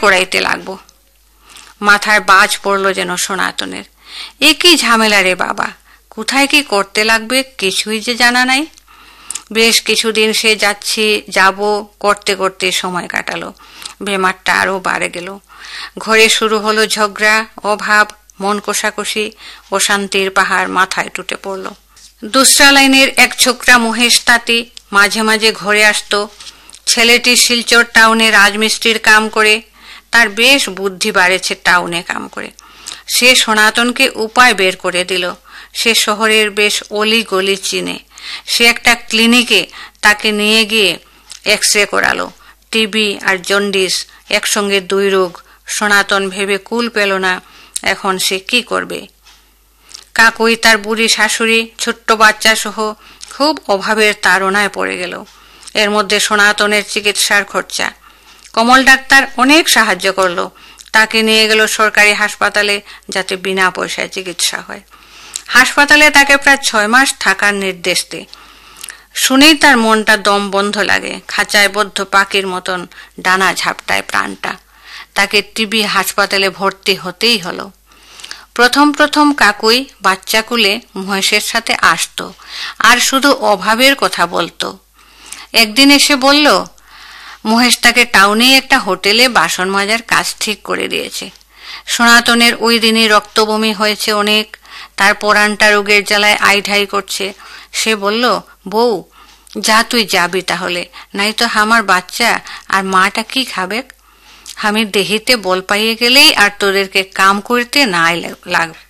করাইতে লাগবো। মাথায় বাজ পড়ল যেন সনাতনের। এ কি ঝামেলা রে বাবা, কোথায় কি করতে লাগবে কিছুই যে জানা নাই। বেশ কিছুদিন সে যাব করতে করতে সময় কাটালো। বেমারটা আরো বাড়ে গেল। ঘরে শুরু হলো ঝগড়া, অভাব, মন কষাকষি, অশান্তির পাহাড় মাথায় টুটে পড়ল। দুসরা লাইনের এক ছোকরা মহেশ তাঁতি মাঝে মাঝে ঘরে আসতো। ছেলেটি শিলচর টাউনে রাজমিস্ত্রির কাম করে। তার বেশ বুদ্ধি বাড়েছে টাউনে কাম করে। সে সনাতনকে উপায় বের করে দিল। সে শহরের বেশ অলি গলি চিনে। সে একটা ক্লিনিকে তাকে নিয়ে গিয়ে এক্সরে করালো। টিবি আর জন্ডিস একসঙ্গে দুই রোগ। সনাতন ভেবে কুল পেল না এখন সে কি করবে। কাকুই তার বুড়ি শাশুড়ি ছোট্ট বাচ্চা সহ খুব অভাবের তাড়নায় পড়ে গেল। এর মধ্যে সনাতনের চিকিৎসার খরচা। কমল ডাক্তার অনেক সাহায্য করলো। তাকে নিয়ে গেল সরকারি হাসপাতালে যাতে বিনা পয়সায় চিকিৎসা হয়। হাসপাতালে তাকে প্রায় 6 মাস থাকার নির্দেশ দেয়। শুনেই তার মনটা দম বন্ধ লাগে। খাঁচায় বদ্ধ পাখির মতন ডানা ঝাপটায় প্রাণটা। তাকে টিবি হাসপাতালে ভর্তি হতেই হলো। প্রথম প্রথম কাকুই বাচ্চা কুলে মহেশের সাথে আসতো আর শুধু অভাবের কথা বলতো। একদিন এসে বলল মহেশ তাকে টাউনে একটা হোটেলে বাসন মাজার কাজ ঠিক করে দিয়েছে। সনাতনের ওই দিনই রক্তবমি হয়েছে অনেক। তার পরানটা রোগের জ্বালায় আইঢাই করছে। সে বলল, বউ যা তুই যাবি তাহলে, নাই তো আমার বাচ্চা আর মাটা কি খাবে। আমি দেহিতে বল পাইয়ে গেলেই আর তোদেরকে কাম করতে নাই লাগবে।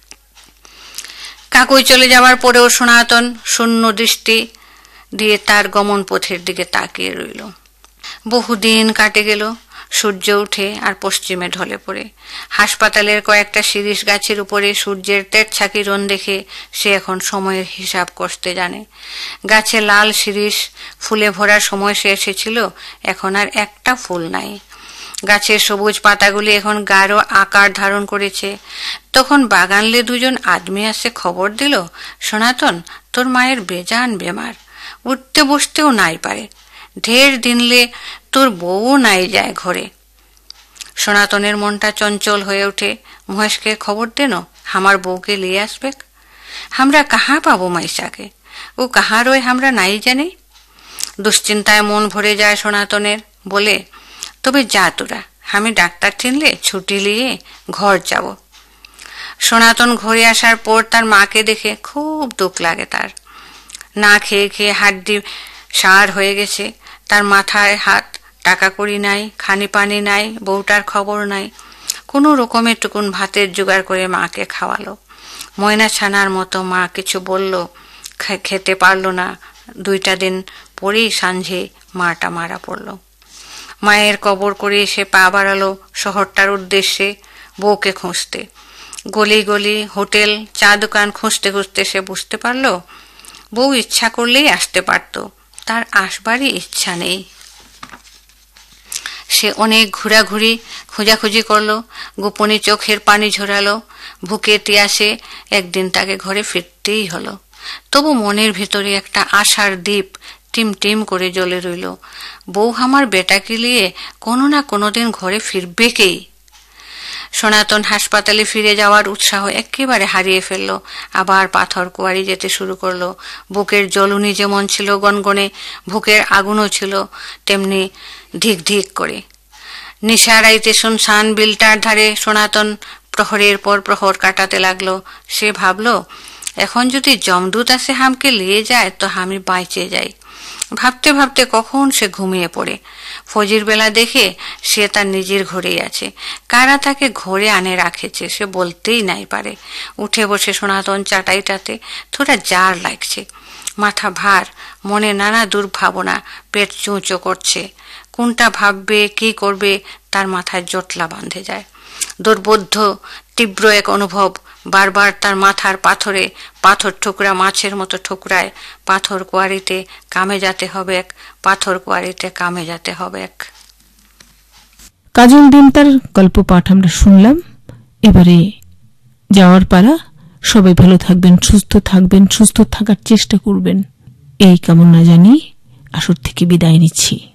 কাকুই চলে যাওয়ার পরেও সনাতন শূন্য দৃষ্টি দিয়ে তার গমন পথের দিকে তাকিয়ে রইল। বহুদিন কাটে গেল। সূর্য উঠে আর পশ্চিমে ঢলে পড়ে। হাসপাতালের কয়েকটা শিরীষ গাছের উপরে সূর্যের তেরছা কিরণ দেখে সে এখন সময়ের হিসাব কষতে জানে। গাছে লাল শিরীষ ফুলে ভরা সময় সে এসেছিল, এখন আর একটা ফুল নাই। গাছের সবুজ পাতাগুলি এখন গাঢ় আকার ধারণ করেছে। তখন বাগানলে দুজন আদমি আসে খবর দিল, সনাতন তোর মায়ের বেজান বেমার, উঠতে বসতেও নাই পারে। ঢের দিনলে তোর বউ নাই যায় ঘরে। সনাতনের মনটা চঞ্চল হয়ে ওঠে। মহেশকে খবর দেন আমার বউকে লিয়ে আসবে। আমরা কাহা পাবো মাইশাকে, ও কাহা রয় আমরা নাই জানি। দুশ্চিন্তায় মন ভরে যায় সনাতনের। বলে, তবে যা তোরা, আমি ডাক্তার চিনলে ছুটি নিয়ে ঘর যাব। সনাতন ঘরে আসার পর তার মাকে দেখে খুব দুঃখ লাগে তার। না খেয়ে খেয়ে হাড্ডি সার হয়ে গেছে। তার মাথায় হাত, টাকা কড়ি নাই, খানি পানি নাই, বউটার খবর নাই। কোনো রকমের টুকুন ভাতের জোগাড় করে মাকে খাওয়ালো। ময়না ছানার মতো মা কিছু বলল, খেতে পারল না। 2টা দিন পরেই সাঁঝে মাটা মারা পড়ল। মায়ের কবর করে এসে পা বাড়ালো শহরটার উদ্দেশ্যে বউকে খুঁজতে। গলি গলি হোটেল চা দোকান খুঁজতে খুঁজতে সে বুঝতে পারল বউ ইচ্ছা করলেই আসতে পারত, তার আসবারই ইচ্ছা নেই। সে অনেক ঘোরাঘুরি খোঁজাখুঁজি করলো, গোপনে চোখের পানি ঝরালো। বুকে তিয়াসে একদিন তাকে ঘরে ফিরতেই হলো। তবু মনের ভিতরে একটা আশার দ্বীপ টিম টিম করে জ্বলে রইল। বউ আমার বেটাকে নিয়ে কোনো না কোনোদিন ঘরে ফিরবে কেই। সনাতন হাসপাতালে ফিরে যাওয়ার উৎসাহ একেবারে হারিয়ে ফেলল। আবার পাথর কুয়ারি যেতে শুরু করলো। বুকের জ্বলুনি যেমন ছিল গনগনে, বুকের আগুনও ছিল তেমনি ধিক ধিক করে। নিশারাইতে শুনশান বিলটার ধারে সনাতন প্রহরের পর প্রহর কাটাতে লাগলো। সে ভাবল, এখন যদি যমদূত আসে হামকে নিয়ে যায় তো আমি বাঁচে যাই। ভাবতে ভাবতে কখন সে ঘুমিয়ে পড়ে। ফজির বেলা দেখে সে তার নিজের ঘরেই আছে। কারা তাকে ঘরে আনে রাখেছে সে বলতেই নাই পারে। উঠে বসে সনাতন চাটাইটাতে থোড়া জার লাগছে। মাথা ভার, মনে নানা দুর্ভাবনা, পেট চুঁচো করছে। কোনটা ভাববে কি করবে তার মাথায় জটলা বাঁধে যায়। দুর্বোধ্য তীব্র এক অনুভব বারবার তার মাথার পাথরে পাথর ঠুকরা মাছের মতো ঠুকরায়। পাথর কোয়ারিতে কামে যেতে হবে, পাথর কোয়ারিতে কামে যেতে হবে। কাজল দিনটার গল্প পাঠ আমরা শুনলাম। এবারে যাওয়ার পালা। সবাই ভালো থাকবেন, সুস্থ থাকার চেষ্টা করবেন, এই কামনা জানিয়ে আসর থেকে বিদায় নিচ্ছি।